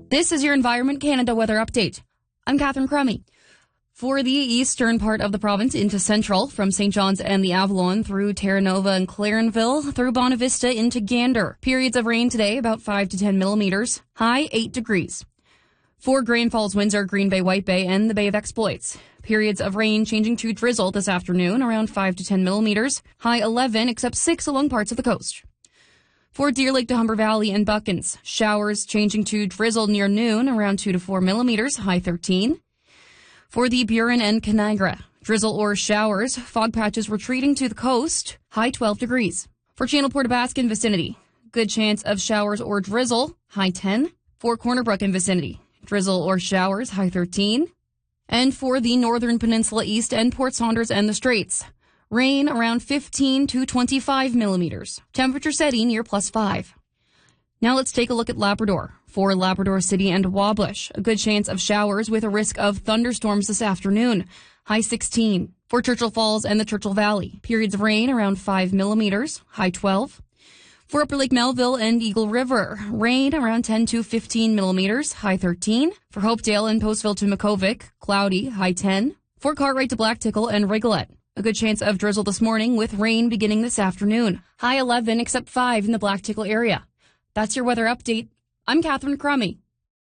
This is your Environment Canada weather update. I'm Catherine Crummy. For the eastern part of the province into central, from St. John's and the Avalon through Terra Nova and Clarenville, through Bonavista into Gander. Periods of rain today, about 5 to 10 millimeters. High 8 degrees. For Grand Falls, Windsor, Green Bay, White Bay, and the Bay of Exploits. Periods of rain changing to drizzle this afternoon, around 5 to 10 millimeters. High 11, except 6 along parts of the coast. For Deer Lake to Humber Valley and Buckens, showers changing to drizzle near noon, around 2 to 4 millimeters, high 13. For the Burin and Canagra, drizzle or showers, fog patches retreating to the coast, high 12 degrees. For Channel Port-aux-Basques and vicinity, good chance of showers or drizzle, high 10. For Corner Brook and vicinity, drizzle or showers, high 13. And for the Northern Peninsula East and Port Saunders and the Straits, rain around 15 to 25 millimeters. Temperature steady near +5. Now let's take a look at Labrador. For Labrador City and Wabush, a good chance of showers with a risk of thunderstorms this afternoon. High 16. For Churchill Falls and the Churchill Valley, periods of rain around 5 millimeters. High 12. For Upper Lake Melville and Eagle River, rain around 10 to 15 millimeters. High 13. For Hopedale and Postville to Makovic, cloudy. High 10. For Cartwright to Blacktickle and Rigolet, a good chance of drizzle this morning with rain beginning this afternoon. High 11, except 5 in the Blacktickle area. That's your weather update. I'm Catherine Crummy.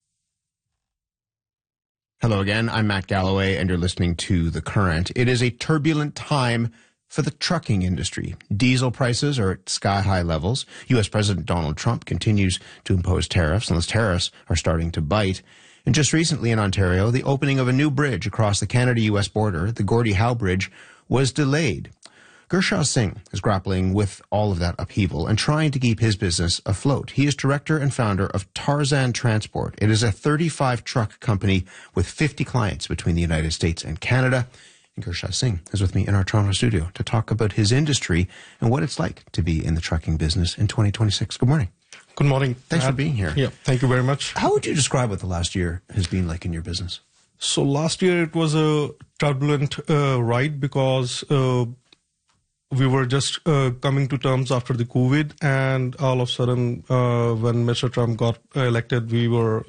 Hello again, I'm Matt Galloway, and you're listening to The Current. It is a turbulent time for the trucking industry. Diesel prices are at sky-high levels. U.S. President Donald Trump continues to impose tariffs, and those tariffs are starting to bite. And just recently in Ontario, the opening of a new bridge across the Canada-U.S. border, the Gordie Howe Bridge, was delayed. Gurshaw Singh is grappling with all of that upheaval and trying to keep his business afloat. He is director and founder of Tarzan Transport. It is a 35-truck company with 50 clients between the United States and Canada. And Gurshaw Singh is with me in our Toronto studio to talk about his industry and what it's like to be in the trucking business in 2026. Good morning. Good morning. Thanks for being here. Yeah, thank you very much. How would you describe what the last year has been like in your business? So last year it was a turbulent ride because we were just coming to terms after the COVID, and all of a sudden when Mr. Trump got elected, we were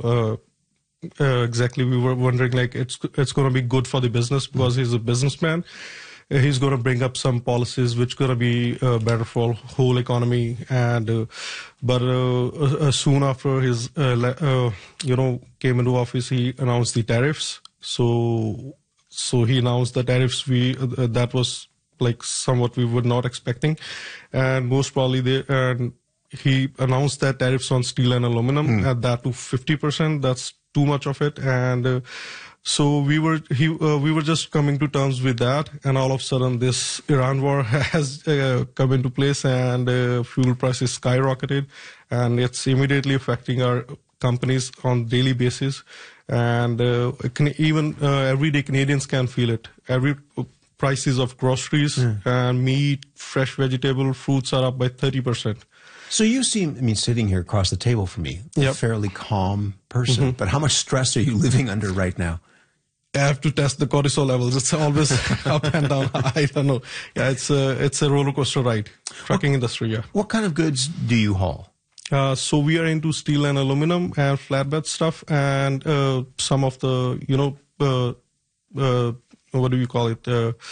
wondering like it's going to be good for the business because he's a businessman. He's going to bring up some policies which going to be better for whole economy. And but soon after his came into office, he announced the tariffs. So he announced the tariffs. That was like somewhat we were not expecting, and most probably he announced that tariffs on steel and aluminum at that to 50%. That's too much of it, and so we were just coming to terms with that, and all of a sudden this Iran war has come into place, and fuel prices skyrocketed, and it's immediately affecting our companies on daily basis, and even everyday Canadians can feel it. Prices of groceries and meat, fresh vegetable, fruits are up by 30%. So you seem, sitting here across the table from me, a fairly calm person, but how much stress are you living under right now? I have to test the cortisol levels. It's always up and down. I don't know. Yeah, it's a roller coaster ride. Trucking industry, yeah. What kind of goods do you haul? So we are into steel and aluminum and flatbed stuff, and some of the, what do you call it?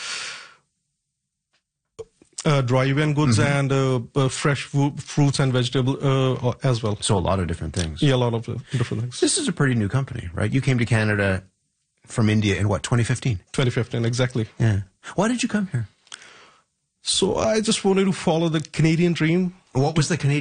Dry-in goods and fresh fruits and vegetables as well. So a lot of different things. Yeah, a lot of different things. This is a pretty new company, right? You came to Canada from India in what, 2015? 2015, exactly. Yeah. Why did you come here? So I just wanted to follow the Canadian dream. What was the Canadian